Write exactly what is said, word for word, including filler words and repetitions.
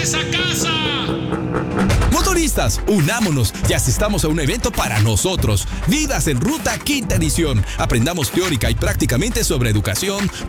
esa casa. Motoristas, unámonos y asistamos a un evento para nosotros. Vidas en Ruta Quinta Edición. Aprendamos teórica y prácticamente sobre educación,